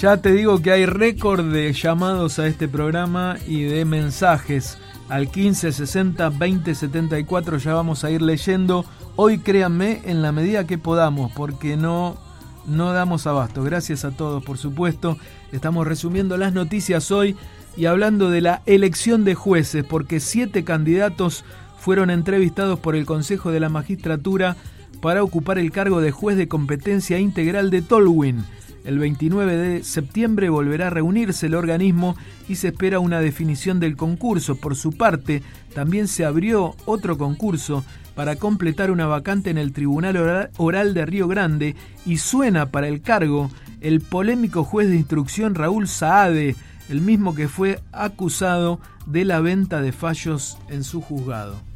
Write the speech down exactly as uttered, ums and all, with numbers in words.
Ya te digo que hay récord de llamados a este programa y de mensajes al quince sesenta veinte setenta y cuatro. Ya vamos a ir leyendo. Hoy créanme en la medida que podamos, porque no, no damos abasto. Gracias a todos, por supuesto. Estamos resumiendo las noticias hoy y hablando de la elección de jueces, porque siete candidatos fueron entrevistados por el Consejo de la Magistratura para ocupar el cargo de juez de competencia integral de Tolwyn. El veintinueve de septiembre volverá a reunirse el organismo y se espera una definición del concurso. Por su parte, también se abrió otro concurso para completar una vacante en el Tribunal Oral de Río Grande y suena para el cargo el polémico juez de instrucción Raúl Saade, el mismo que fue acusado de la venta de fallos en su juzgado.